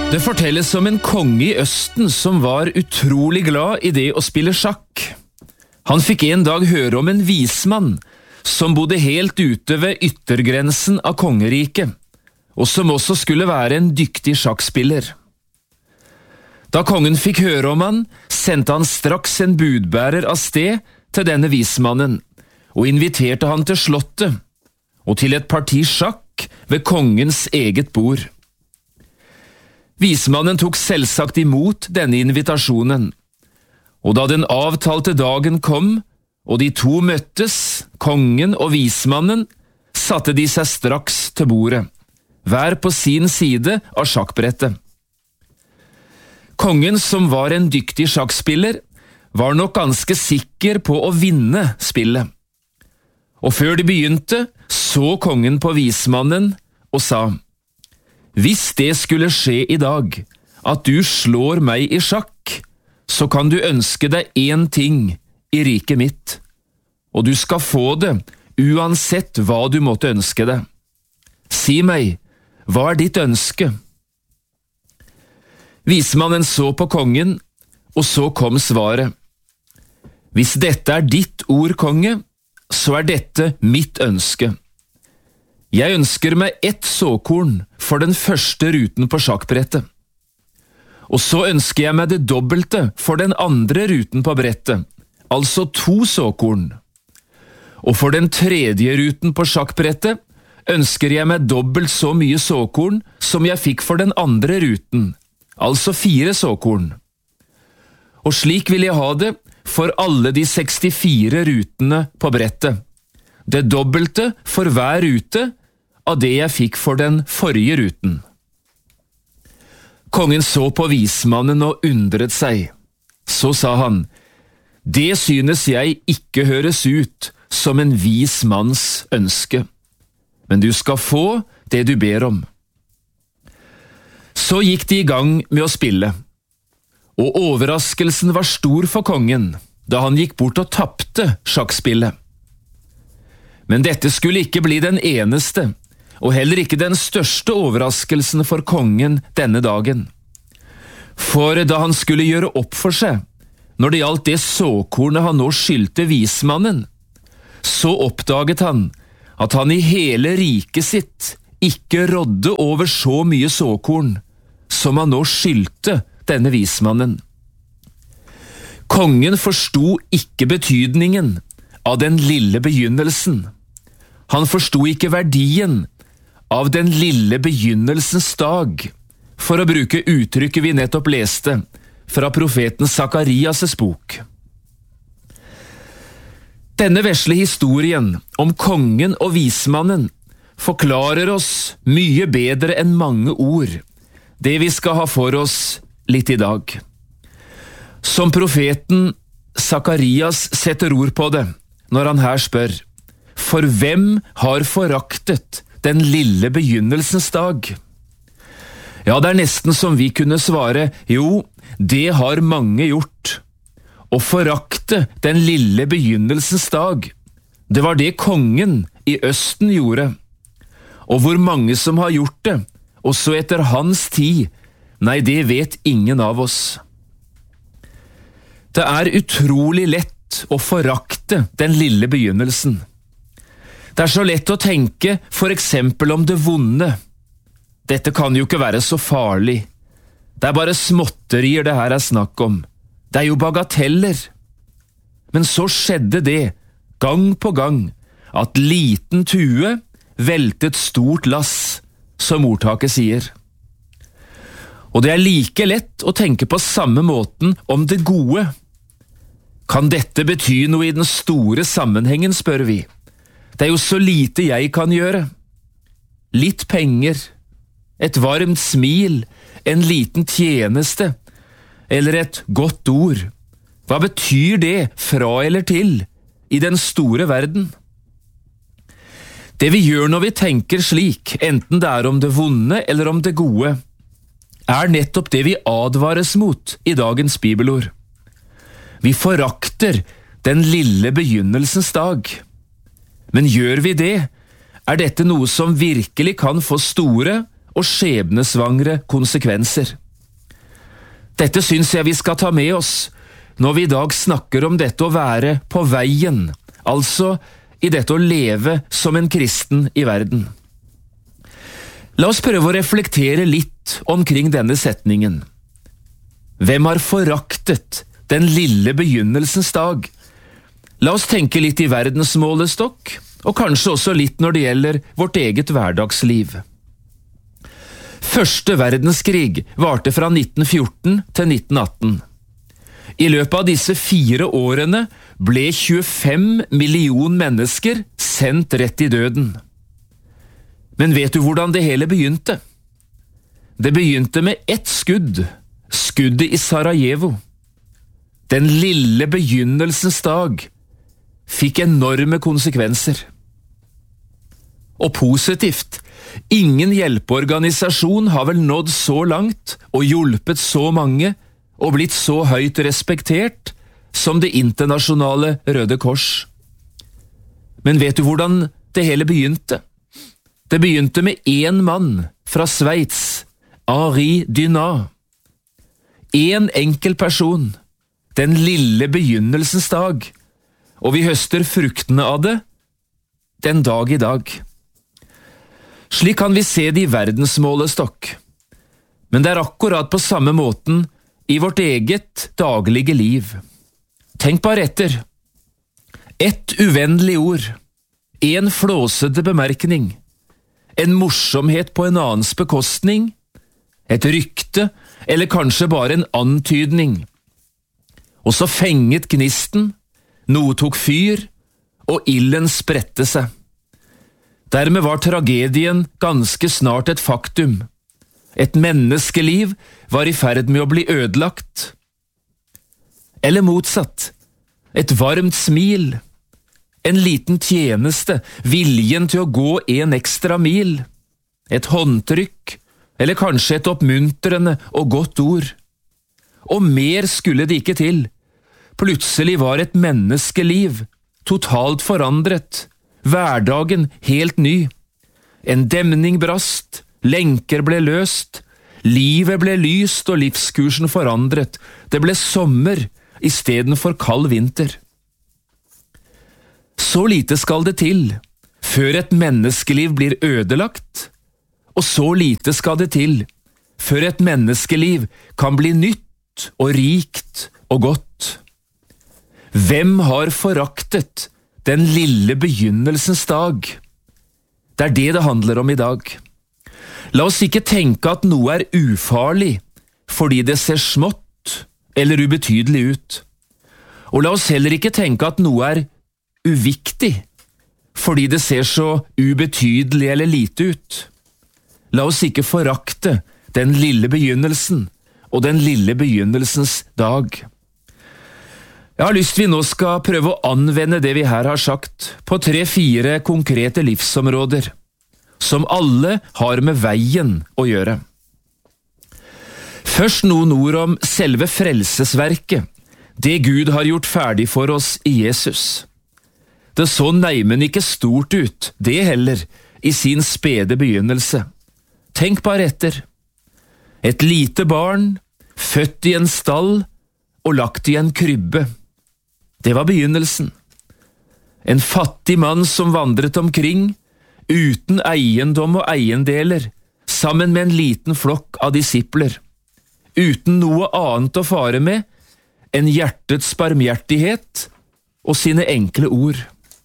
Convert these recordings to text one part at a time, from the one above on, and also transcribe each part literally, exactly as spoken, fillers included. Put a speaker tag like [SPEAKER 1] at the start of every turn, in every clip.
[SPEAKER 1] Det fortelles om en konge i Østen som var utrolig glad i det å spille sjakk. Han fikk en dag høre om en vismann som bodde helt ute ved yttergrensen av kongeriket, og som også skulle være en dyktig sjakkspiller. Da kongen fikk høre om han, sendte han straks en budbærer av sted til denne vismannen, og inviterte han til slottet, og til et parti sjakk ved kongens eget bord. Vismannen tok selvsagt imot denne invitasjonen, og da den avtalte dagen kom, og de to møttes, kongen og vismannen, satte de seg straks til bordet, hver på sin side av sjakkbrettet. Kongen, som var en dyktig sjakkspiller, var nok ganske sikker på å vinne spillet. Og før de begynte, så kongen på vismannen og sa: «Hvis det skulle skje i dag, at du slår meg i sjakk, så kan du ønske deg én ting i riket mitt, og du skal få det uansett hva du måtte ønske deg. Si meg, hva er ditt ønske?» Vismannen så på kongen, og så kom svaret: «Hvis dette er ditt ord, konge, så er dette mitt ønske. Jeg ønsker meg ett såkorn for den første ruten på sjakkbrettet. Og så ønsker jeg meg det dobbelte for den andre ruten på brettet, altså to såkorn. Og for den tredje ruten på sjakkbrettet ønsker jeg meg dobbelt så mye såkorn som jeg fikk for den andre ruten, altså fire såkorn. Og slik vil jeg ha det for alle de sekstifire rutene på brettet, det dobbelte for hver rute av det jeg fikk for den forrige ruten.» Kongen så på vismannen og undret seg. Så sa han: «Det synes jeg ikke høres ut som en vis manns ønske, men du skal få det du ber om.» Så gikk de i gang med å spille, og overraskelsen var stor for kongen da han gikk bort og tappte sjakkspillet. Men dette skulle ikke bli den eneste, og heller ikke den største overraskelsen for kongen denne dagen. For da han skulle gjøre opp for seg, når det gjaldt det såkornet han nå skyldte vismannen, så oppdaget han at han i hele riket sitt ikke rådde over så mye såkorn som han nå skyldte denne vismannen. Kongen forsto ikke betydningen av den lille begynnelsen. Han forsto ikke verdien av den lille begynnelsens dag, for å bruke uttrykket vi nettopp leste fra profeten Sakarias' bok. Denne vesle historien om kongen og vismannen forklarer oss mye bedre enn mange ord, det vi skal ha for oss litt i dag. Som profeten Sakarias setter ord på det, når han her spør: «For hvem har foraktet den lille begynnelsens dag?» Ja, det er nesten som vi kunne svare: jo, det har mange gjort. Å forakte den lille begynnelsens dag, det var det kongen i Østen gjorde. Og hvor mange som har gjort det, også etter hans tid, nei, det vet ingen av oss. Det er utrolig lett å forakte den lille begynnelsen. Det er så lett å tenke for eksempel om det vonde. Dette kan jo ikke være så farlig. Det er bare småtterier det her er snakk om. Det er jo bagateller. Men så skjedde det, gang på gang, at liten tue veltet stort lass, som ordtaket sier. Og det er like lett å tenke på samme måten om det gode. Kan dette bety noe i den store sammenhengen, spør vi. Det er jo så lite jeg kan gjøre. Litt penger, et varmt smil, en liten tjeneste, eller et godt ord. Hva betyr det fra eller til i den store verden? Det vi gjør når vi tenker slik, enten det er om det vonde eller om det gode, er nettopp det vi advares mot i dagens bibelord. Vi forakter den lille begynnelsens dag. Men gjør vi det, er dette noe som virkelig kan få store og skjebnesvangre konsekvenser. Dette syns jeg vi skal ta med oss når vi i dag snakker om dette å være på veien, altså i dette å leve som en kristen i verden. La oss prøve å reflektere litt omkring denne setningen. Hvem har foraktet den lille begynnelsens dag? La oss tenke litt i verdensmålestokk, og kanskje også litt når det gjelder vårt eget hverdagsliv. Første verdenskrig varte fra nitten fjorten til nitten atten. I løpet av disse fire årene ble tjuefem million mennesker sendt rett i døden. Men vet du hvordan det hele begynte? Det begynte med ett skudd, skuddet i Sarajevo. Den lille begynnelsens dag fikk enorme konsekvenser. Og positivt, ingen hjelpeorganisasjon har vel nådd så langt og hjulpet så mange og blitt så høyt respektert som Det internasjonale Røde Kors. Men vet du hvordan det hele begynte? Det begynte med en mann fra Sveits, Henri Dunant. En enkel person, den lille begynnelsens dag, og vi høster fruktene av det den dag i dag. Slik kan vi se det i verdensmålestokk, men det er akkurat på samme måten i vårt eget daglige liv. Tenk bare etter. Et uvennlig ord, en flåsete bemerkning, en morsomhet på en annens bekostning, et rykte, eller kanskje bare en antydning. Og så fenget gnisten, noe tok fyr, og ilden spredte seg. Dermed var tragedien ganske snart et faktum. Et menneskeliv var i ferd med å bli ødelagt. Eller motsatt, et varmt smil, en liten tjeneste, viljen til å gå en ekstra mil, et håndtrykk, eller kanskje et oppmuntrende og godt ord. Og mer skulle det ikke til. Plutselig var et menneskeliv totalt forandret, hverdagen helt ny. En demning brast, lenker ble løst, livet ble lyst og livskursen forandret. Det ble sommer i stedet for kald vinter. Så lite skal det til før et menneskeliv blir ødelagt, og så lite skal det til før et menneskeliv kan bli nytt og rikt og godt. Hvem har foraktet den lille begynnelsens dag? Det er det det handler om i dag. La oss ikke tenke at noe er ufarlig fordi det ser smått eller ubetydelig ut. Og la oss heller ikke tenke at noe er uviktig fordi det ser så ubetydelig eller lite ut. La oss ikke forakte den lille begynnelsen og den lille begynnelsens dag. Jeg har lyst vi nå skal prøve å anvende det vi her har sagt på tre-fire konkrete livsområder, som alle har med veien å gjøre. Først noen ord om selve frelsesverket, det Gud har gjort ferdig for oss i Jesus. Det så neimen ikke stort ut, det heller, i sin spede begynnelse. Tenk bare etter. Et lite barn, født i en stall og lagt i en krybbe. Det var begynnelsen. En fattig mann som vandret omkring, uten eiendom og eiendeler, sammen med en liten flokk av disipler, uten noe annet å fare med enn hjertets barmhjertighet og sine enkle ord.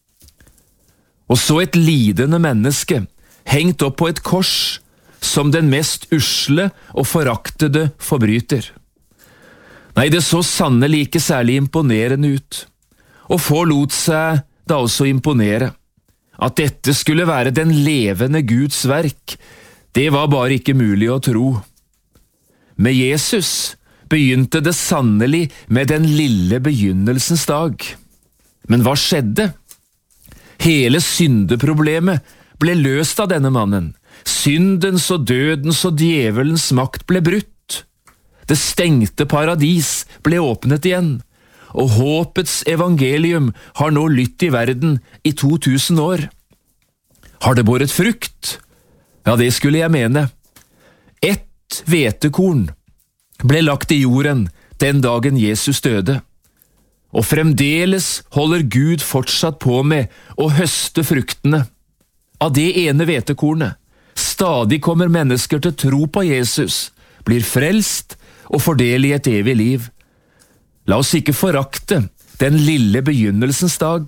[SPEAKER 1] Og så et lidende menneske, hengt opp på et kors, som den mest usle og foraktede forbryter. Nei, det så sannelig ikke særlig imponerende ut, og få lot seg da også imponere. At dette skulle være den levende Guds verk, det var bare ikke mulig å tro. Med Jesus begynte det sannelig med den lille begynnelsens dag. Men hva skjedde? Hele syndeproblemet ble løst av denne mannen. Syndens og dødens og djevelens makt ble brutt. Det stengte paradis ble åpnet igjen, og håpets evangelium har nå lytt i verden i to tusen år. Har det båret frukt? Ja, det skulle jeg mene. Ett hvetekorn ble lagt i jorden den dagen Jesus døde, og fremdeles holder Gud fortsatt på med å høste fruktene. Av det ene hvetekornet stadig kommer mennesker til tro på Jesus, blir frelst og får del i et evig liv. La oss ikke forakte den lille begynnelsens dag.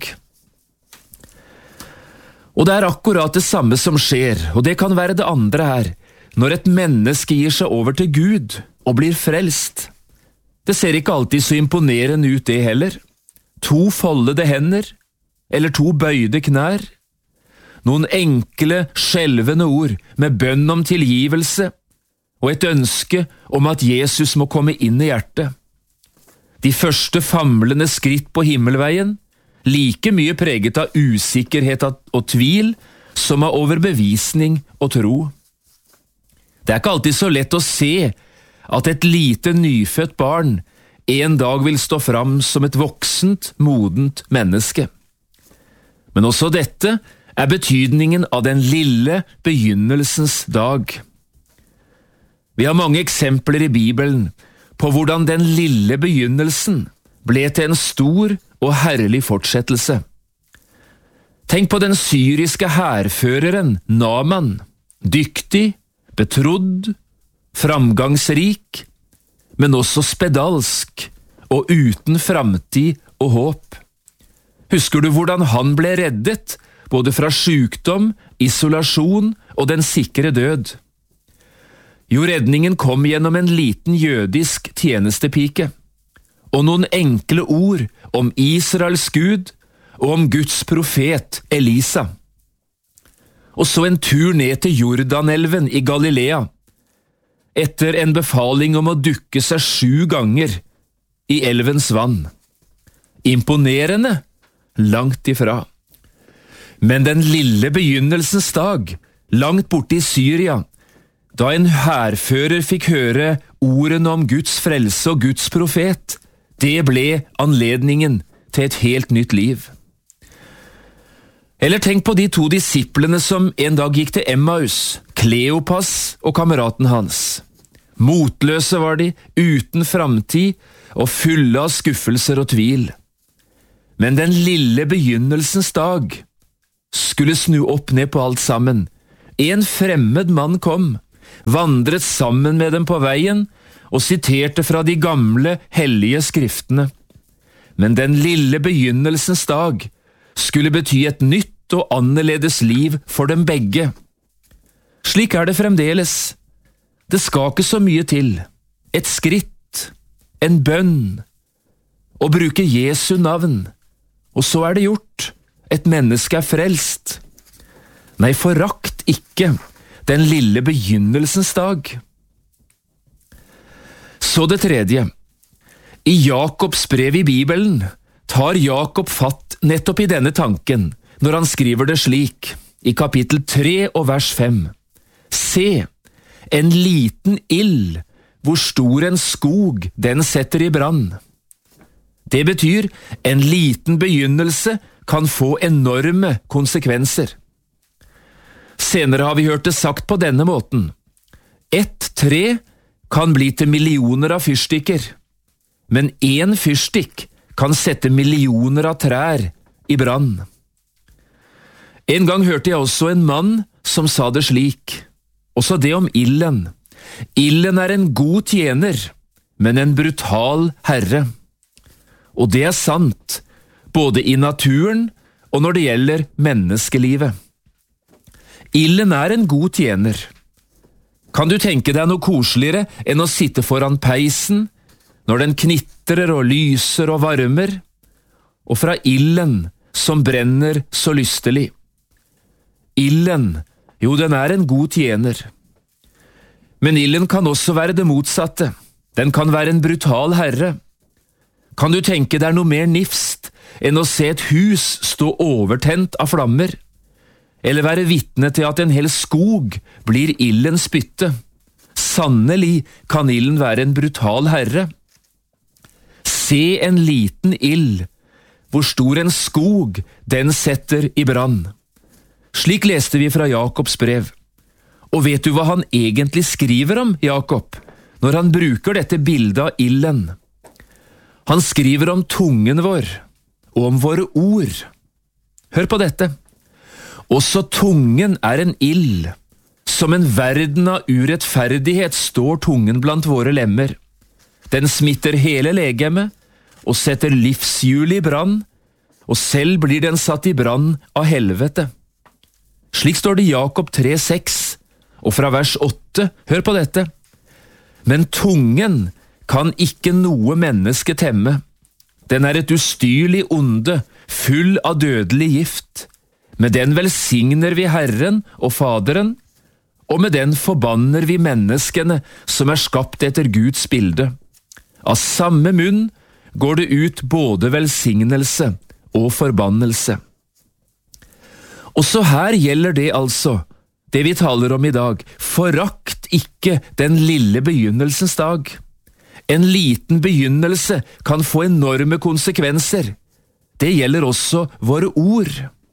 [SPEAKER 1] Og det er akkurat det samme som skjer, og det kan være det andre her, når et menneske gir seg over til Gud og blir frelst. Det ser ikke alltid så imponerende ut det heller. To foldede hender, eller to bøyde knær. Noen enkle, skjelvende ord med bønn om tilgivelse, og et ønske om at Jesus må komme inn i hjertet. De første famlende skritt på himmelveien, like mye preget av usikkerhet og tvil, som av overbevisning og tro. Det er ikke alltid så lett å se at et lite nyfødt barn en dag vil stå fram som et voksent, modent menneske. Men også dette er betydningen av den lille begynnelsens dag. Vi har mange eksempler i Bibelen på hvordan den lille begynnelsen ble til en stor og herlig fortsettelse. Tenk på den syriske hærføreren Naaman, dyktig, betrodd, framgangsrik, men også spedalsk og uten framtid og håp. Husker du hvordan han ble reddet, både fra sykdom, isolasjon og den sikre død? Jo, redningen kom gjennom en liten jødisk tjenestepike, og noen enkle ord om Israels Gud og om Guds profet Elisa. Og så en tur ned til Jordanelven i Galilea, etter en befaling om å dukke seg sju ganger i elvens vann. Imponerende, langt ifra. Men den lille begynnelsens dag, langt borte i Syria, da en hærfører fikk høre ordene om Guds frelse og Guds profet, det ble anledningen til et helt nytt liv. Eller tenk på de to disiplene som en dag gikk til Emmaus, Kleopas og kameraten hans. Motløse var de, uten framtid og fulle av skuffelser og tvil. Men den lille begynnelsens dag skulle snu opp ned på alt sammen. En fremmed mann kom, vandret sammen med dem på veien og siterte fra de gamle, hellige skriftene. Men den lille begynnelsens dag skulle bety et nytt og annerledes liv for dem begge. Slik er det fremdeles. Det skal ikke så mye til. Et skritt, en bønn, å bruke Jesu navn, og så er det gjort. Et menneske er frelst. Nei, forakt ikke den lille begynnelsens dag. Så det tredje. I Jakobs brev i Bibelen tar Jakob fatt nettopp i denne tanken, når han skriver det slik, i kapittel tre og vers fem. Se, en liten ild, hvor stor en skog den setter i brann. Det betyr en liten begynnelse kan få enorme konsekvenser. Senere har vi hørt det sagt på denne måten. Ett tre kan bli til millioner av fyrstikker, men én fyrstikk kan sette millioner av trær i brann. En gang hørte jeg også en mann som sa det slik, også det om ilden. Ilden er en god tjener, men en brutal herre. Og det er sant, både i naturen og når det gjelder menneskelivet. Ilden er en god tjener. Kan du tenke deg noe koseligere enn å sitte foran peisen, når den knitrer og lyser og varmer, og fra ilden som brenner så lystelig? Ilden, jo, den er en god tjener. Men ilden kan også være det motsatte. Den kan være en brutal herre. Kan du tenke deg noe mer nifst enn å se et hus stå overtent av flammer, eller være vitne til at en hel skog blir ildens bytte? Sannelig kan ilden være en brutal herre. Se en liten ild, hvor stor en skog den setter i brann. Slik leste vi fra Jakobs brev. Og vet du hva han egentlig skriver om, Jakob, når han bruker dette bildet av ilden? Han skriver om tungen vår, og om våre ord. Hør på dette. Også tungen er en ild. Som en verden av urettferdighet står tungen blant våre lemmer. Den smitter hele legemet, og setter livshjulet i brann, og selv blir den satt i brann av helvete. Slik står det i Jakob tre seks, og fra vers åtte, hør på dette. Men tungen kan ikke noe menneske temme. Den er et ustyrlig onde, full av dødelig gift. Med den velsigner vi Herren og Faderen, og med den forbanner vi menneskene som er skapt etter Guds bilde. Av samme munn går det ut både velsignelse og forbannelse. Også her gjelder det altså, det vi taler om i dag, forakt ikke den lille begynnelsens dag. En liten begynnelse kan få enorme konsekvenser. Det gjelder også våre ord.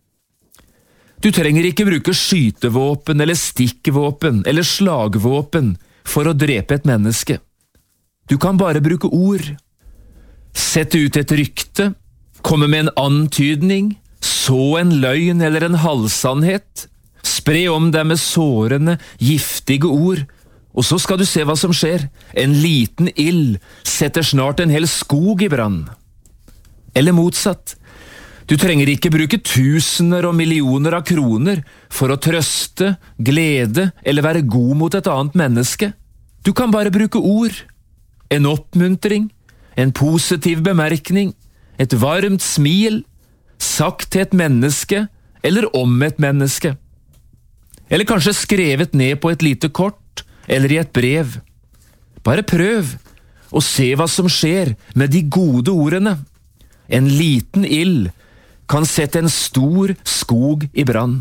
[SPEAKER 1] Du trenger ikke bruke skytevåpen eller stikkvåpen eller slagvåpen for å drepe et menneske. Du kan bare bruke ord. Sette ut et rykte, komme med en antydning, så en løgn eller en halvsannhet, spre om deg med sårende, giftige ord, og så skal du se hva som skjer. En liten ild setter snart en hel skog i brann. Eller motsatt. Du trenger ikke bruke tusener og millioner av kroner for å trøste, glede eller være god mot et annet menneske. Du kan bare bruke ord. En oppmuntring, en positiv bemerkning, et varmt smil, sagt til et menneske eller om et menneske. Eller kanskje skrevet ned på et lite kort eller i et brev. Bare prøv og se hva som skjer med de gode ordene. En liten ild kan sette en stor skog i brann.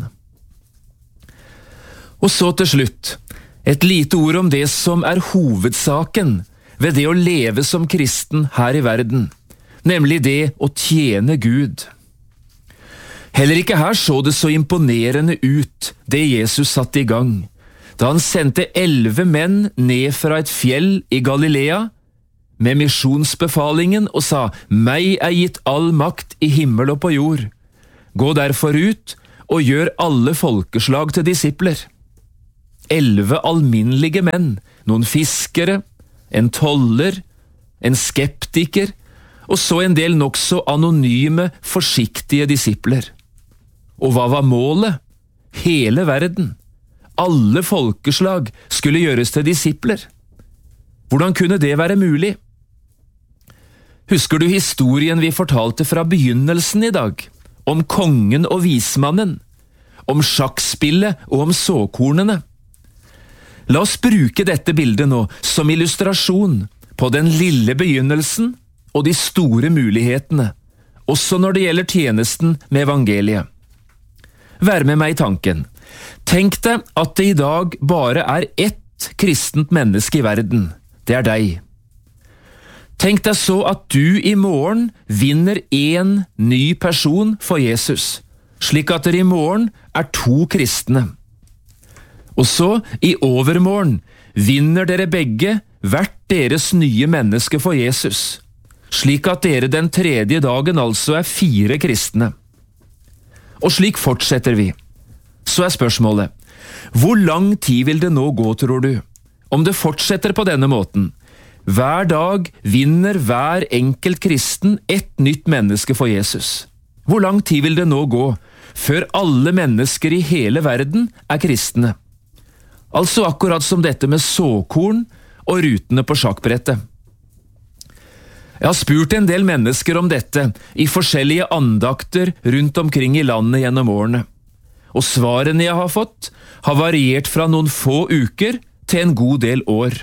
[SPEAKER 1] Og så til slutt, et lite ord om det som er hovedsaken ved det å leve som kristen her i verden, nemlig det å tjene Gud. Heller ikke her så det så imponerende ut, det Jesus satte i gang, da han sendte elleve menn ned fra et fjell i Galilea, med misjonsbefalingen og sa, «Meg er gitt all makt i himmel og på jord. Gå derfor ut og gjør alle folkeslag til disipler.» Elleve alminnelige menn, noen fiskere, en toller, en skeptiker, og så en del nokså anonyme, forsiktige disipler. Og hva var målet? Hele verden. Alle folkeslag skulle gjøres til disipler. Hvordan kunne det være mulig? Husker du historien vi fortalte fra begynnelsen i dag? Om kongen og vismannen? Om sjakkspillet og om såkornene? La oss bruke dette bildet nå som illustrasjon på den lille begynnelsen og de store mulighetene, også når det gjelder tjenesten med evangeliet. Vær med meg i tanken. Tenk deg at det i dag bare er ett kristent menneske i verden. Det er deg. Tenk deg så at du i morgen vinner en ny person for Jesus, slik at dere i morgen er to kristne. Og så, i overmorgen, vinner dere begge hvert deres nye menneske for Jesus, slik at dere den tredje dagen altså er fire kristne. Og slik fortsetter vi. Så er spørsmålet, hvor lang tid vil det nå gå, tror du? Om det fortsetter på denne måten, hver dag vinner hver enkelt kristen ett nytt menneske for Jesus. Hvor lang tid vil det nå gå, før alle mennesker i hele verden er kristne? Altså akkurat som dette med såkorn og rutene på sjakkbrettet. Jeg har spurt en del mennesker om dette i forskjellige andakter rundt omkring i landet gjennom årene. Og svarene jeg har fått har variert fra noen få uker til en god del år.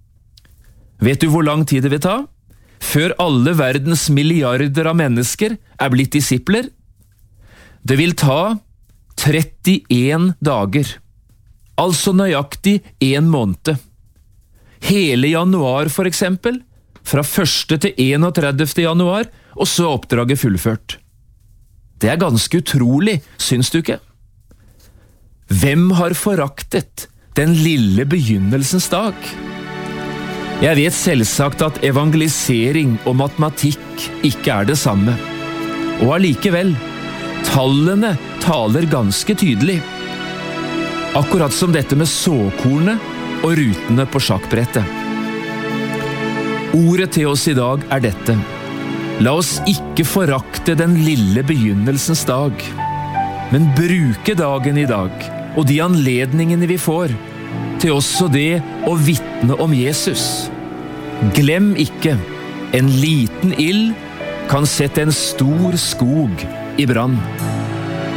[SPEAKER 1] Vet du hvor lang tid det vil ta? Før alle verdens milliarder av mennesker er blitt disipler? Det vil ta trettien dager. Altså nøyaktig en måned. Hele januar for eksempel, fra første til enogtredivte januar, og så er oppdraget fullført. Det er ganske utrolig, syns du ikke? Hvem har foraktet den lille begynnelsens dag. Jeg vet selvsagt at evangelisering og matematikk ikke er det samme. Og allikevel, tallene taler ganske tydelig. Akkurat som dette med såkornet og rutene på sjakkbrettet. Ordet til oss i dag er dette: la oss ikke forakte den lille begynnelsens dag, men bruke dagen i dag og de anledningene vi får, til også det å vitne om Jesus. Glem ikke, en liten ild kan sette en stor skog i brann.